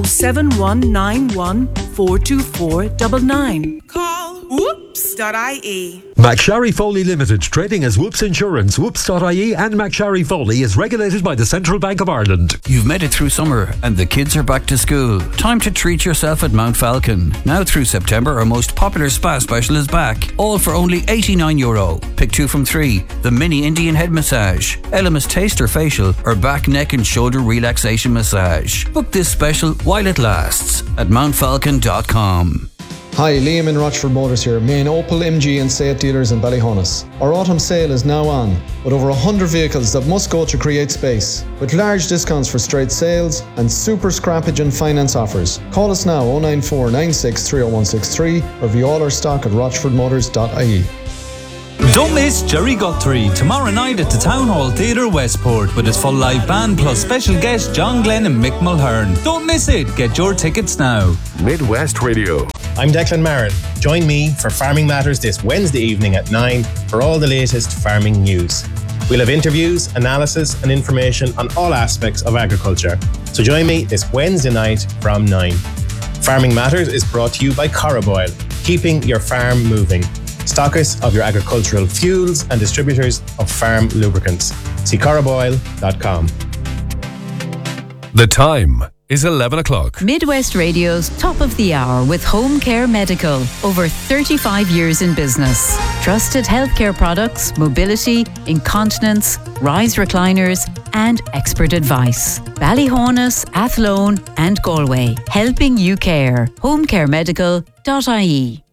7191 424 99. Call whoops.ie. McSharry Foley Limited, trading as Whoops Insurance, whoops.ie and McSharry Foley is regulated by the Central Bank of Ireland. You've made it through summer and the kids are back to school. Time to treat yourself at Mount Falcon. Now through September, our most popular spa special is back. All for only €89. Pick 2 from 3. The mini Indian head massage, Elemis taster facial or back, neck and shoulder relaxation massage. Book this special while it lasts at mountfalcon.com. Hi, Liam in Rochford Motors here, main Opel, MG and Seat dealers in Ballyhonus. Our autumn sale is now on, with over 100 vehicles that must go to create space, with large discounts for straight sales and super scrappage and finance offers. Call us now 094 96 30163 or view all our stock at rochfordmotors.ie. Don't miss Jerry Guthrie tomorrow night at the Town Hall Theatre Westport with his full live band plus special guests John Glenn and Mick Mulhern. Don't miss it. Get your tickets now. Midwest Radio. I'm Declan Marin. Join me for Farming Matters this Wednesday evening at 9 for all the latest farming news. We'll have interviews, analysis and information on all aspects of agriculture. So join me this Wednesday night from 9. Farming Matters is brought to you by Coroboil, keeping your farm moving. Stockists of your agricultural fuels and distributors of farm lubricants. See coroboil.com. The time is 11 o'clock. Midwest Radio's Top of the Hour with Home Care Medical. Over 35 years in business. Trusted healthcare products, mobility, incontinence, rise recliners and expert advice. Ballyhonus, Athlone and Galway. Helping you care. homecaremedical.ie.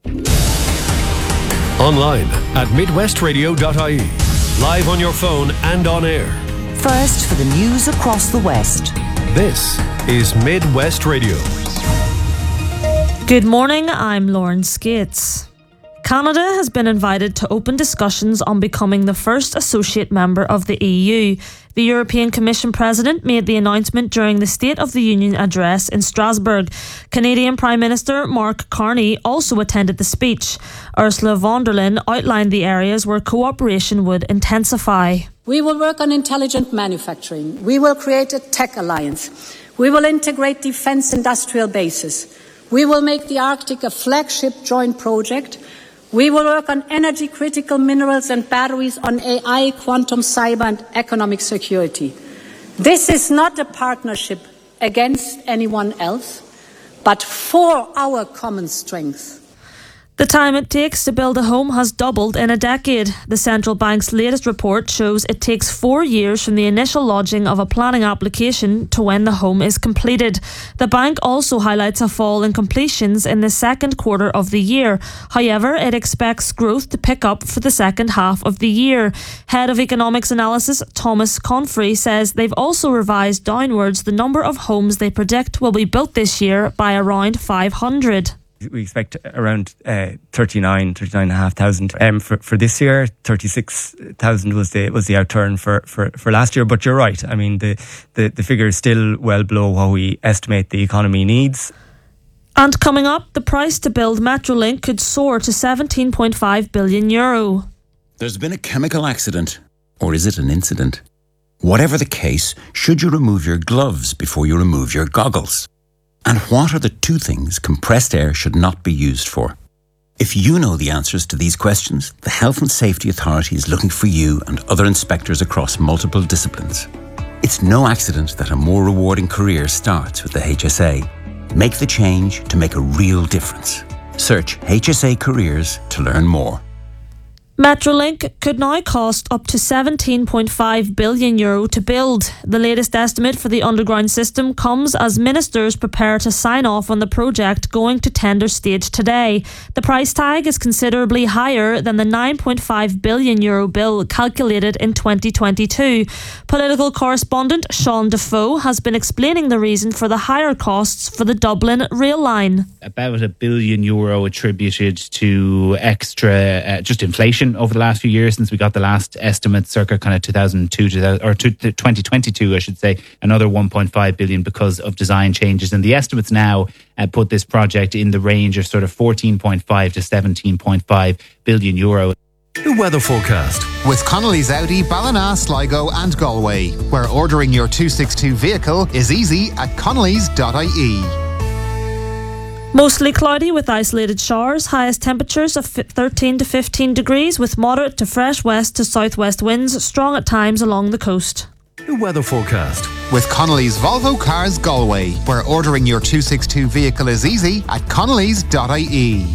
Online at midwestradio.ie. Live on your phone and on air. First for the news across the West. This is Midwest Radio. Good morning, I'm Lauren Skates. Canada has been invited to open discussions on becoming the first associate member of the EU. The European Commission President made the announcement during the State of the Union address in Strasbourg. Canadian Prime Minister Mark Carney also attended the speech. Ursula von der Leyen outlined the areas where cooperation would intensify. We will work on intelligent manufacturing. We will create a tech alliance. We will integrate defence industrial bases. We will make the Arctic a flagship joint project. We will work on energy critical minerals and batteries, on AI, quantum, cyber and economic security. This is not a partnership against anyone else, but for our common strength. The time it takes to build a home has doubled in a decade. The central bank's latest report shows it takes 4 years from the initial lodging of a planning application to when the home is completed. The bank also highlights a fall in completions in the second quarter of the year. However, it expects growth to pick up for the second half of the year. Head of Economics Analysis Thomas Confrey says they've also revised downwards the number of homes they predict will be built this year by around 500. We expect around 39,500 for this year. 36,000 was the outturn for last year. But you're right. I mean, the figure is still well below what we estimate the economy needs. And coming up, the price to build Metrolink could soar to €17.5 billion. There's been a chemical accident. Or is it an incident? Whatever the case, should you remove your gloves before you remove your goggles? And what are the 2 things compressed air should not be used for? If you know the answers to these questions, the Health and Safety Authority is looking for you and other inspectors across multiple disciplines. It's no accident that a more rewarding career starts with the HSA. Make the change to make a real difference. Search HSA Careers to learn more. Metrolink could now cost up to €17.5 billion to build. The latest estimate for the underground system comes as ministers prepare to sign off on the project going to tender stage today. The price tag is considerably higher than the €9.5 billion bill calculated in 2022. Political correspondent Sean Defoe has been explaining the reason for the higher costs for the Dublin rail line. About €1 billion attributed to extra just inflation over the last few years since we got the last estimate circa kind of 2022 I should say. Another 1.5 billion because of design changes, and the estimates now put this project in the range of sort of 14.5 to 17.5 billion euro. The weather forecast. With Connolly's Audi, Ballina, Sligo and Galway, where ordering your 262 vehicle is easy at connellys.ie. Mostly cloudy with isolated showers, highest temperatures of 13 to 15 degrees with moderate to fresh west to southwest winds, strong at times along the coast. The weather forecast. With Connolly's Volvo Cars Galway, where ordering your 262 vehicle is easy at connellys.ie.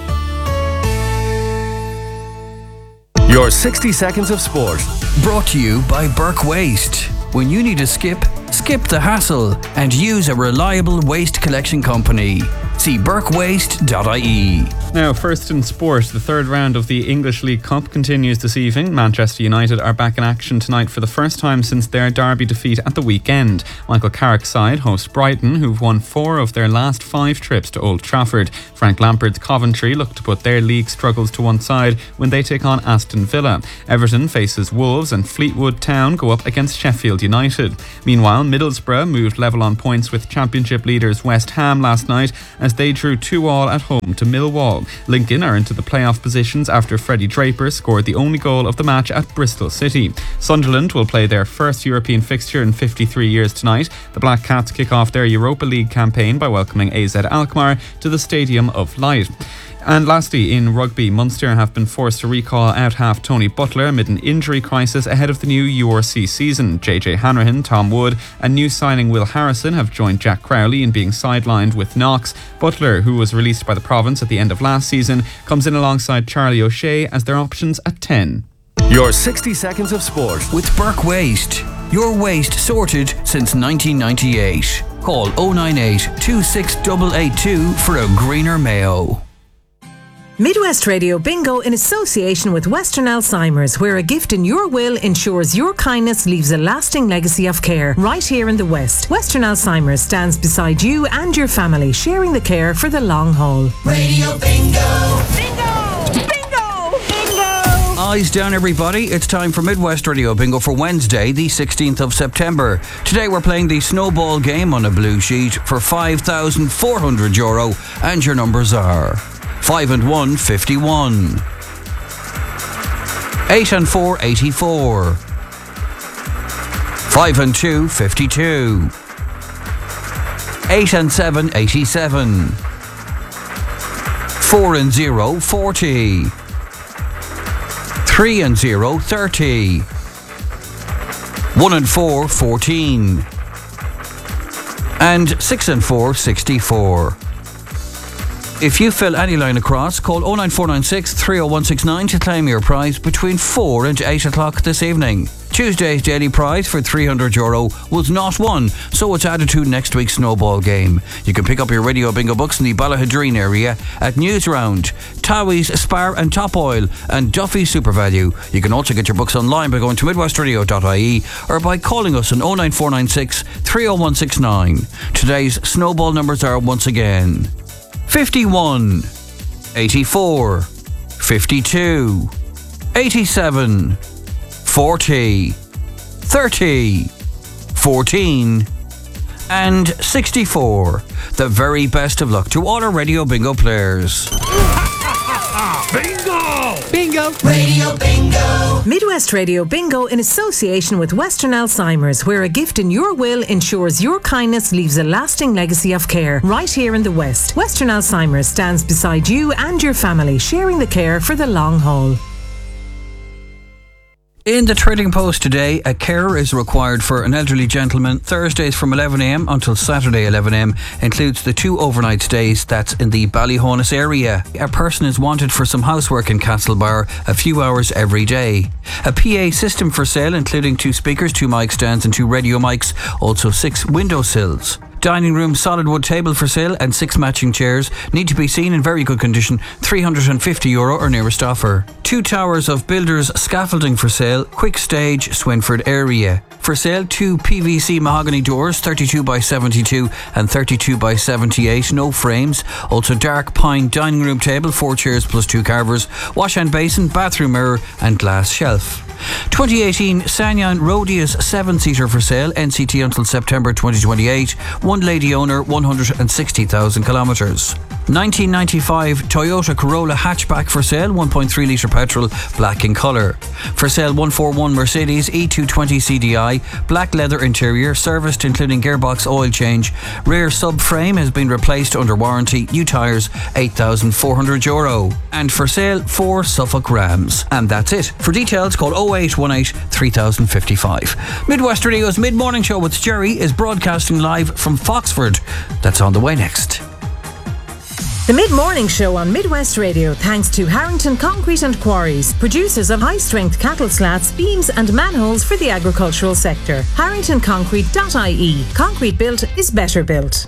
Your 60 seconds of sport. Brought to you by Burke Waste. When you need a skip the hassle and use a reliable waste collection company. See burkewaste.ie. Now, first in sport, the third round of the English League Cup continues this evening. Manchester United are back in action tonight for the first time since their derby defeat at the weekend. Michael Carrick's side host Brighton, who've won 4 of their last 5 trips to Old Trafford. Frank Lampard's Coventry look to put their league struggles to one side when they take on Aston Villa. Everton faces Wolves and Fleetwood Town go up against Sheffield United. Meanwhile, Middlesbrough moved level on points with Championship leaders West Ham last night as they drew 2-2 at home to Millwall. Lincoln are into the playoff positions after Freddie Draper scored the only goal of the match at Bristol City. Sunderland will play their first European fixture in 53 years tonight. The Black Cats kick off their Europa League campaign by welcoming AZ Alkmaar to the Stadium of Light. And lastly, in rugby, Munster have been forced to recall out-half Tony Butler amid an injury crisis ahead of the new URC season. JJ Hanrahan, Tom Wood and new signing Will Harrison have joined Jack Crowley in being sidelined with Knox. Butler, who was released by the province at the end of last season, comes in alongside Charlie O'Shea as their options at 10. Your 60 seconds of sport. With Burke Waste. Your waste sorted since 1998. Call 098 26882 for a greener Mayo. Midwest Radio Bingo in association with Western Alzheimer's, where a gift in your will ensures your kindness leaves a lasting legacy of care right here in the West. Western Alzheimer's stands beside you and your family, sharing the care for the long haul. Radio Bingo! Eyes down, everybody. It's time for Midwest Radio Bingo for Wednesday, the 16th of September. Today we're playing the snowball game on a blue sheet for €5,400, and your numbers are 5 and 1, 51. 8 and 4, 84. 5 and 2, 52. 8 and 7, 87. 4 and 0, 40. 3 and 0, 30. 1 and 4, 14. And 6 and 4, 64. If you fill any line across, call 09496 30169 to claim your prize between 4 and 8 o'clock this evening. Tuesday's daily prize for €300 was not won, so it's added to next week's snowball game. You can pick up your Radio Bingo books in the Ballahadreen area at Newsround, Towie's Spar and Top Oil and Duffy's SuperValue. You can also get your books online by going to midwestradio.ie or by calling us on 09496 30169. Today's snowball numbers are once again 51, 84, 52, 87, 40, 30, 14 and 64. The very best of luck to all our Radio Bingo players. Bingo! Bingo! Radio Bingo! Midwest Radio Bingo in association with Western Alzheimer's, where a gift in your will ensures your kindness leaves a lasting legacy of care right here in the West. Western Alzheimer's stands beside you and your family, sharing the care for the long haul. In the Trading Post today, a carer is required for an elderly gentleman. Thursdays from 11am until Saturday 11am includes the 2 overnight stays that's in the Ballyhonus area. A person is wanted for some housework in Castlebar a few hours every day. A PA system for sale including 2 speakers, 2 mic stands and 2 radio mics, also 6 windowsills. Dining room solid wood table for sale and 6 matching chairs need to be seen in very good condition, €350 or nearest offer. 2 towers of builders scaffolding for sale, Quick Stage, Swinford area. For sale, 2 PVC mahogany doors, 32 by 72 and 32 by 78, no frames. Also dark pine dining room table, 4 chairs plus 2 carvers, wash and basin, bathroom mirror and glass shelf. 2018 Sanyan Rodius 7-seater for sale, NCT until September 2028, 1 lady owner, 160,000 kilometres. 1995 Toyota Corolla hatchback for sale, 1.3 litre petrol, black in colour. For sale 141 Mercedes E220 CDI, black leather interior, serviced including gearbox oil change. Rear subframe has been replaced under warranty. New tyres, €8,400. And for sale 4 Suffolk Rams. And that's it. For details call 0818 3055. Midwest Radio's Mid-Morning Show with Jerry is broadcasting live from Foxford. That's on the way next. The Mid-Morning Show on Midwest Radio, thanks to Harrington Concrete and Quarries, producers of high-strength cattle slats, beams and manholes for the agricultural sector. HarringtonConcrete.ie. Concrete built is better built.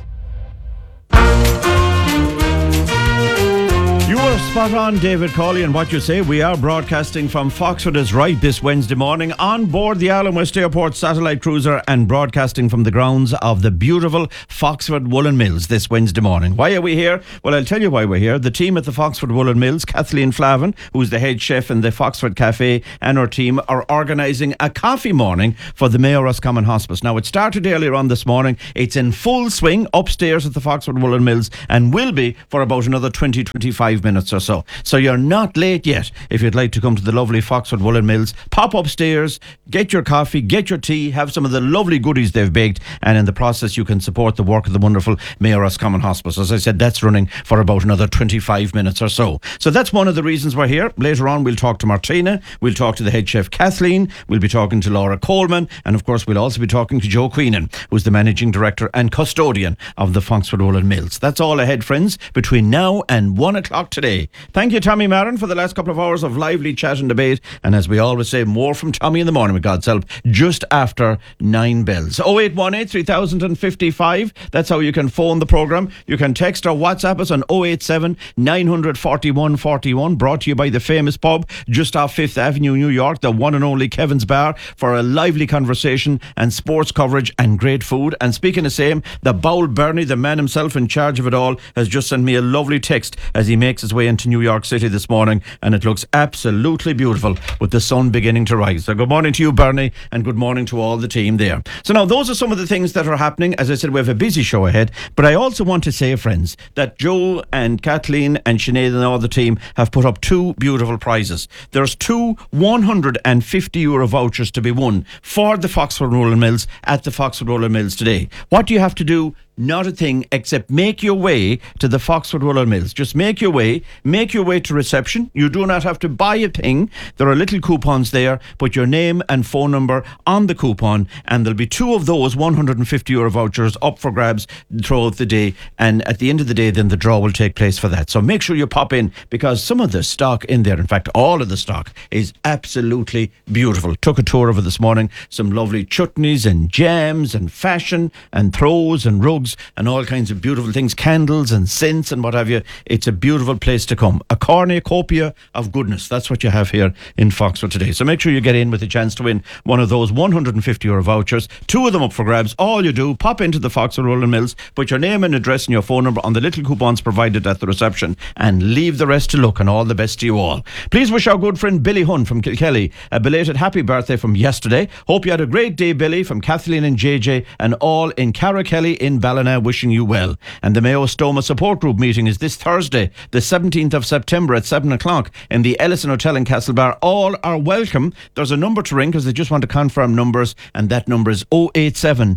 You are spot on, David Cawley, and what you say. We are broadcasting from Foxford is right this Wednesday morning on board the Allen West Airport satellite cruiser and broadcasting from the grounds of the beautiful Foxford Woolen Mills this Wednesday morning. Why are we here? Well, I'll tell you why we're here. The team at the Foxford Woolen Mills, Kathleen Flavin, who's the head chef in the Foxford Cafe, and her team are organising a coffee morning for the Mayo Roscommon Hospice. Now, it started earlier on this morning. It's in full swing upstairs at the Foxford Woolen Mills and will be for about another 20-25 minutes or so. So you're not late yet. If you'd like to come to the lovely Foxford Woolen Mills, pop upstairs, get your coffee, get your tea, have some of the lovely goodies they've baked, and in the process you can support the work of the wonderful Mayo Roscommon Hospice. As I said, that's running for about another 25 minutes or so. So that's one of the reasons we're here. Later on we'll talk to Martina, we'll talk to the head chef Kathleen, we'll be talking to Laura Coleman, and of course we'll also be talking to Joe Queenan, who's the managing director and custodian of the Foxford Woolen Mills. That's all ahead, friends, between now and 1 o'clock today. Thank you, Tommy Marin, for the last couple of hours of lively chat and debate. And as we always say, more from Tommy in the morning, with God's help, just after 9 bells. 0818 3055. That's how you can phone the programme. You can text or WhatsApp us on 087 941 41. Brought to you by the famous pub just off 5th Avenue, New York, the one and only Kevin's Bar, for a lively conversation and sports coverage and great food. And speaking of same, the Bowl Bernie, the man himself in charge of it all, has just sent me a lovely text as he makes his way into New York City this morning, and it looks absolutely beautiful with the sun beginning to rise. So good morning to you, Bernie, and good morning to all the team there. So now those are some of the things that are happening. As I said, we have a busy show ahead, but I also want to say, friends, that Joe and Kathleen and Sinead and all the team have put up 2 beautiful prizes. There's 2 €150 vouchers to be won for the Foxford Woolen Mills at the Foxford Woolen Mills today. What do you have to do? Not a thing, except make your way to the Foxford Woolen Mills. Just make your way to reception. You do not have to buy a thing. There are little coupons there. Put your name and phone number on the coupon, and there'll be 2 of those €150 vouchers up for grabs throughout the day. And at the end of the day, then the draw will take place for that. So make sure you pop in, because some of the stock in there, in fact, all of the stock, is absolutely beautiful. Took a tour of it this morning. Some lovely chutneys and jams and fashion and throws and rugs and all kinds of beautiful things, candles and scents and what have you. It's a beautiful place to come. A cornucopia of goodness. That's what you have here in Foxford today. So make sure you get in with a chance to win one of those €150 vouchers. 2 of them up for grabs. All you do, pop into the Foxford Woolen Mills, put your name and address and your phone number on the little coupons provided at the reception, and leave the rest to luck, and all the best to you all. Please wish our good friend Billy Hunt from Kilkelly a belated happy birthday from yesterday. Hope you had a great day, Billy, from Kathleen and JJ and all in Carrakelly in Ballina, wishing you well. And the Mayo Stoma Support Group meeting is this Thursday, the 17th of September at 7 o'clock in the Ellison Hotel in Castlebar. All are welcome. There's a number to ring because they just want to confirm numbers, and that number is 087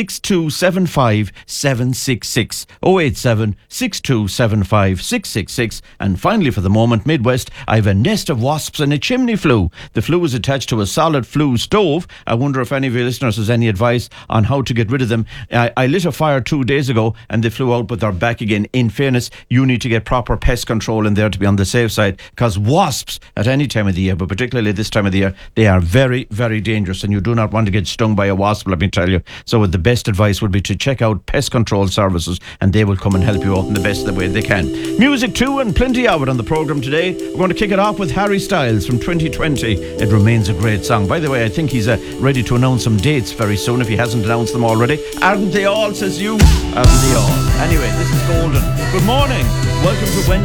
6275 766. 087 6275 666. And finally, for the moment, Midwest, I have a nest of wasps and a chimney flue. The flue is attached to a solid flue stove. I wonder if any of your listeners has any advice on how to get rid of them. I lit a fire 2 days ago and they flew out, but they're back again. In fairness, you need to get proper pest control in there to be on the safe side, because wasps at any time of the year, but particularly this time of the year, they are very, very dangerous, and you do not want to get stung by a wasp, let me tell you. So the best advice would be to check out pest control services, and they will come and help you out in the best of the way they can. Music too, and plenty of it on the programme today. We're going to kick it off with Harry Styles from 2020. It remains a great song. By the way, I think he's ready to announce some dates very soon, if he hasn't announced them already. Aren't they all, says you? Aren't they all? Anyway, this is Golden. Good morning. Welcome to Wednesday.